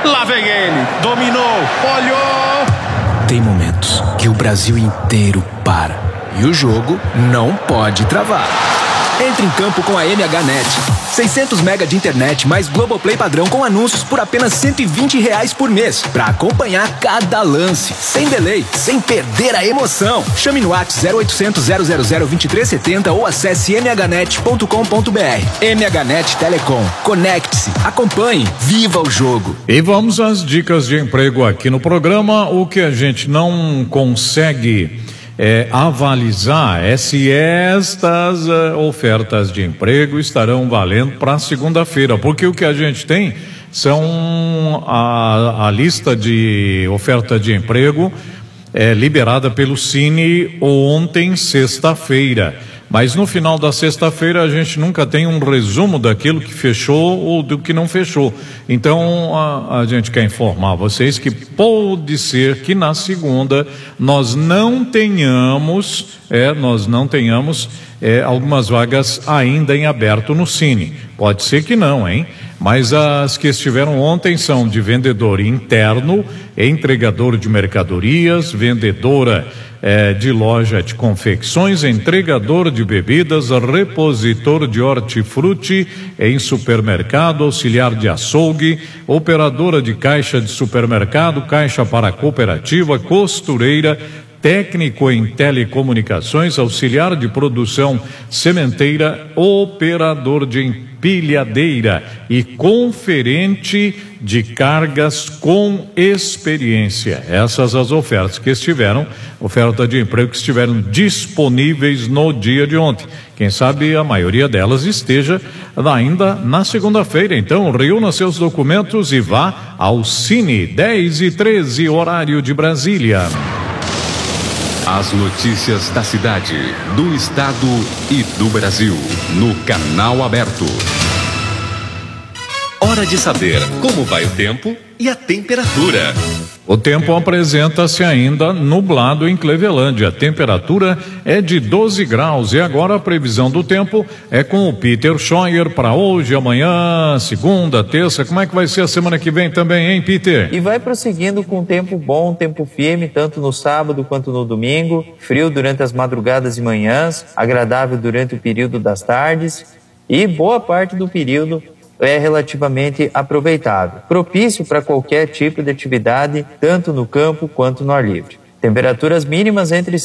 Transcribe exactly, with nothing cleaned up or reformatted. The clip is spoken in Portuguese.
Lá vem ele, dominou, olhou. Tem momentos que o Brasil inteiro para e o jogo não pode travar. Entre em campo com a M H Net. seiscentos mega de internet mais Globoplay padrão com anúncios por apenas cento e vinte reais por mês. Pra acompanhar cada lance, sem delay, sem perder a emoção. Chame no WhatsApp zero oitocentos, zero zero zero, vinte e três setenta ou acesse m h net ponto com ponto b r. M H Net Telecom. Conecte-se, acompanhe, viva o jogo. E vamos às dicas de emprego aqui no programa. O que a gente não consegue É, avalizar é se estas uh, ofertas de emprego estarão valendo para segunda-feira, porque o que a gente tem são a, a lista de oferta de emprego é, liberada pelo Cine ontem, sexta-feira. Mas no final da sexta-feira a gente nunca tem um resumo daquilo que fechou ou do que não fechou. Então a, a gente quer informar vocês que pode ser que na segunda nós não tenhamos, é, nós não tenhamos é, algumas vagas ainda em aberto no Cine. Pode ser que não, hein? Mas as que estiveram ontem são de vendedor interno, entregador de mercadorias, vendedora É, de loja de confecções, entregador de bebidas, repositor de hortifruti em supermercado, auxiliar de açougue, operadora de caixa de supermercado, caixa para cooperativa, costureira, técnico em telecomunicações, auxiliar de produção sementeira, operador de empilhadeira e conferente de cargas com experiência. Essas as ofertas que estiveram, oferta de emprego que estiveram disponíveis no dia de ontem. Quem sabe a maioria delas esteja ainda na segunda-feira. Então, reúna seus documentos e vá ao Cine, dez e treze, horário de Brasília. As notícias da cidade, do estado e do Brasil, no Canal Aberto. Hora de saber como vai o tempo e a temperatura. O tempo apresenta-se ainda nublado em Clevelândia. A temperatura é de doze graus e agora a previsão do tempo é com o Peter Scheuer para hoje, amanhã, segunda, terça. Como é que vai ser a semana que vem também, hein, Peter? E vai prosseguindo com tempo bom, tempo firme, tanto no sábado quanto no domingo. Frio durante as madrugadas e manhãs, agradável durante o período das tardes e boa parte do período é relativamente aproveitável, propício para qualquer tipo de atividade, tanto no campo quanto no ar livre. Temperaturas mínimas entre